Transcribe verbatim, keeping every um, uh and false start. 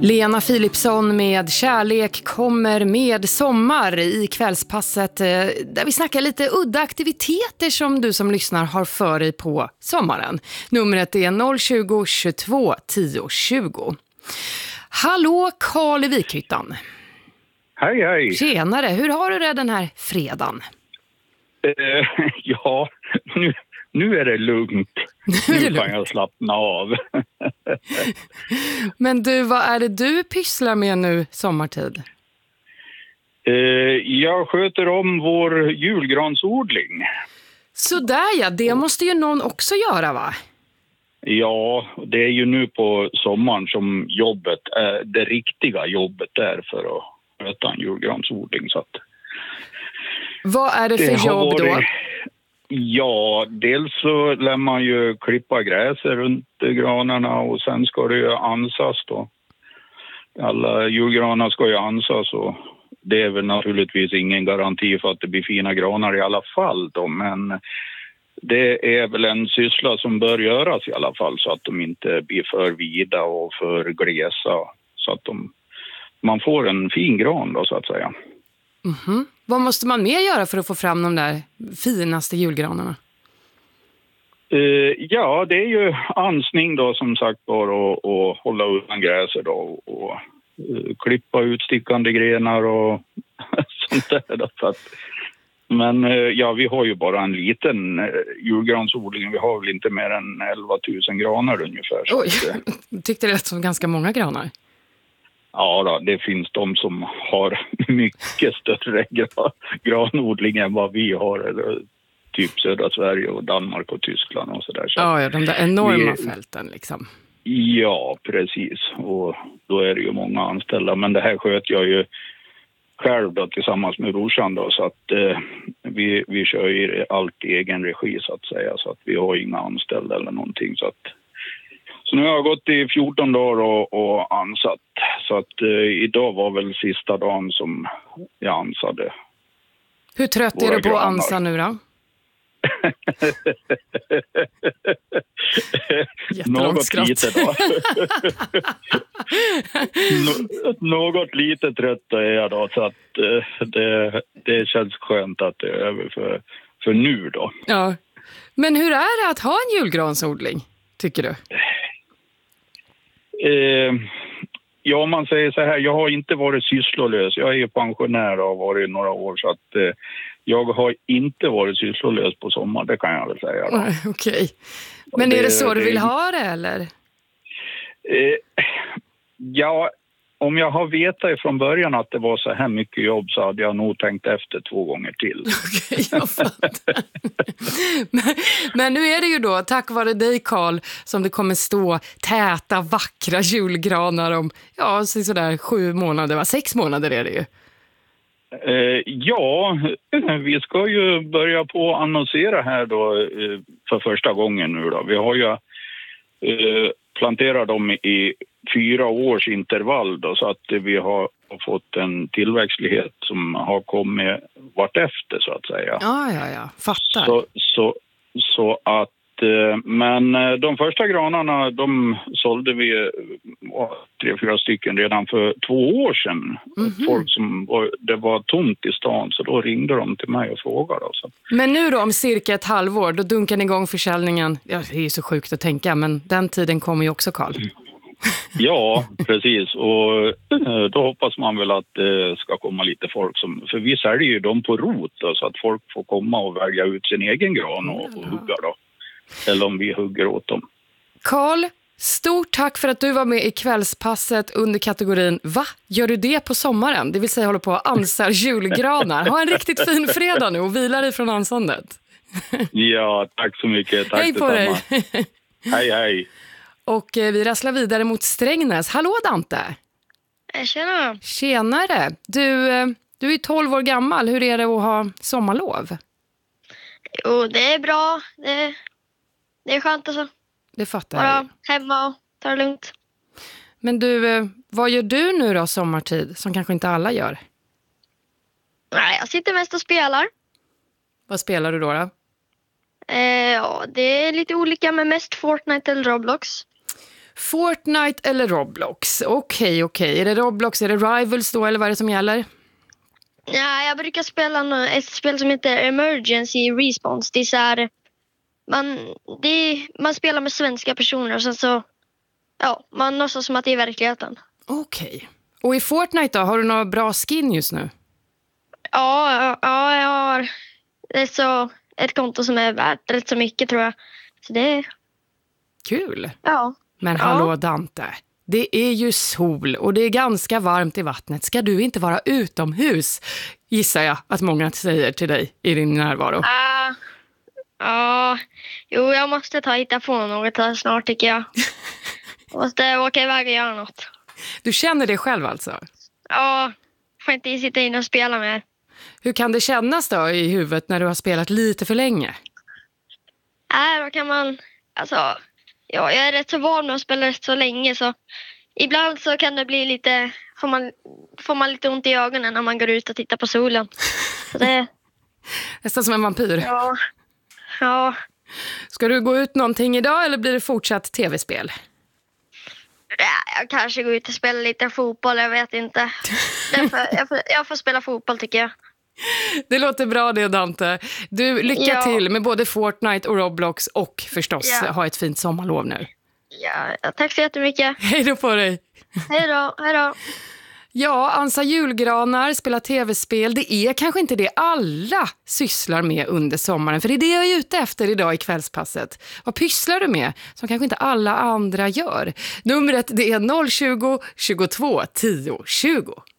Lena Philipsson med Kärlek kommer med sommar i kvällspasset där vi snackar lite udda aktiviteter som du som lyssnar har för dig på sommaren. Numret är noll tjugo, tjugotvå, tio, tjugo. Hallå Karl i Vikhyttan. Hej hej. Tjenare, hur har du det den här fredagen? Uh, ja, nu, nu är det lugnt. Nu, är det nu kan lugnt. Jag slappna av. Men du, vad är det du pysslar med nu sommartid? Uh, jag sköter om vår julgransodling. Så där ja, det måste ju någon också göra va? Ja, det är ju nu på sommaren som jobbet är, det riktiga jobbet är för att sköta en julgransodling. Så att vad är det för det jobb varit, då? Ja, dels så lär man ju klippa gräser runt granarna och sen ska det ju ansas då. Alla julgranar ska ju ansas och det är väl naturligtvis ingen garanti för att det blir fina granar i alla fall då, men det är väl en syssla som bör göras i alla fall så att de inte blir för vida och för glesa så att de, man får en fin gran då så att säga. Mm-hmm. Vad måste man mer göra för att få fram de där finaste julgranarna? Uh, ja, det är ju ansning då som sagt bara och, och hålla undan gräser då och, och uh, klippa ut stickande grenar och sånt där då, så att, men uh, ja, vi har ju bara en liten uh, julgransodling. Vi har väl inte mer än elva tusen granar ungefär. Oj, så att, uh, tyckte det lät som ganska många granar. Ja då, det finns de som har mycket större granodling än vad vi har, eller typ södra Sverige och Danmark och Tyskland och sådär. Så ja, ja, de där enorma vi, fälten liksom. Ja, precis. Och då är det ju många anställda. Men det här sköter jag ju själv då, tillsammans med brorsan då, så att eh, vi, vi kör ju allt i egen regi så att säga. Så att vi har inga anställda eller någonting så att så nu har jag gått i fjorton dagar och, och ansatt. Så att eh, idag var väl sista dagen som jag ansade. Hur trött är du på att ansa nu då? Något lite då. Nå- något lite trött är jag då. Så att eh, det, det känns skönt att det är över för, för nu då. Ja. Men hur är det att ha en julgransodling, tycker du? Eh, ja, om man säger så här, jag har inte varit sysslolös. Jag är ju pensionär och har varit några år så att eh, jag har inte varit sysslolös på sommar, det kan jag väl säga. Okej. Okay. Men är det, det så du vill ha det eller? Eh, ja, om jag har vetat från början att det var så här mycket jobb så hade jag nog tänkt efter två gånger till. Okej, okay, jag fattar. men, men nu är det ju då, tack vare dig Karl, som det kommer stå täta, vackra julgranar om, ja, sådär sju månader, va? Sex månader är det ju. Eh, ja, vi ska ju börja på att annonsera här då eh, för första gången nu då. Vi har ju eh, planterat dem i fyra års intervall då, så att vi har fått en tillväxtlighet som har kommit vartefter så att säga. Ja, ja, ja. Fattar. Så, så, så att, men de första granarna de sålde vi tre, fyra stycken redan för två år sedan. Mm-hmm. Folk som var, det var tomt i stan så då ringde de till mig och frågade. Så. Men nu då om cirka ett halvår, då dunkar ni igång försäljningen. Ja, det är ju så sjukt att tänka, men den tiden kommer ju också, Karl. Mm. Ja, precis. Och då hoppas man väl att det ska komma lite folk som... För vi säljer ju dem på rot då, så att folk får komma och välja ut sin egen gran och, och hugga då. Eller om vi hugger åt dem. Karl, stort tack för att du var med i kvällspasset under kategorin Va? Gör du det på sommaren? Det vill säga håller på att ansar julgranar. Ha en riktigt fin fredag nu och vila dig från ansandet. Ja, tack så mycket. Tack hej på dig. Hej, hej. Och eh, vi rasslar vidare mot Strängnäs. Hallå Dante! Tjena! Tjenare! Du, eh, du är tolv år gammal. Hur är det att ha sommarlov? Jo, det är bra. Det, det är skönt alltså. Det fattar Bara jag. hemma och ta det lugnt. Men du, eh, vad gör du nu då sommartid som kanske inte alla gör? Nej, jag sitter mest och spelar. Vad spelar du då då? Eh, ja, det är lite olika med mest Fortnite eller Roblox. Fortnite eller Roblox? Okej, okay, okej. Okay. Är det Roblox, är det Rivals då eller vad är det som gäller? Ja, jag brukar spela ett spel som heter Emergency Response. Det är så här, man, det är, man spelar med svenska personer och sen så, ja, man låtsas som att det är verkligheten. Okej. Okay. Och i Fortnite då, har du några bra skin just nu? Ja, ja, ja jag har ett, så, ett konto som är värt rätt så mycket tror jag. Så det är... Kul. Ja. Men hallå ja. Dante, det är ju sol och det är ganska varmt i vattnet. Ska du inte vara utomhus? Gissar jag att många säger till dig i din närvaro. Ja, uh, uh, jo jag måste ta hitta på något här snart tycker jag. Jag måste åka iväg och göra något. Du känner det själv alltså? Ja, får inte sitta in och spela mer. Hur kan det kännas då i huvudet när du har spelat lite för länge? Nej, äh, då kan man, alltså, ja, jag är rätt så van med att spela rätt så länge så ibland så kan det bli lite, får man, får man lite ont i ögonen när man går ut och tittar på solen. Så det... Nästan som en vampyr. Ja, ja. Ska du gå ut någonting idag eller blir det fortsatt tv-spel? Ja, jag kanske går ut och spelar lite fotboll, jag vet inte. Därför, jag, får, jag får spela fotboll tycker jag. Det låter bra det Dante. Du, lycka ja. till med både Fortnite och Roblox och förstås ja. ha ett fint sommarlov nu. Ja, tack så jättemycket. Hej då på dig. Hej då, hej då. Ja, ansa julgranar, spela tv-spel. Det är kanske inte det alla sysslar med under sommaren. För det är det jag är ute efter idag i kvällspasset. Vad pysslar du med som kanske inte alla andra gör? Numret det är noll tjugo, tjugotvå, tio, tjugo.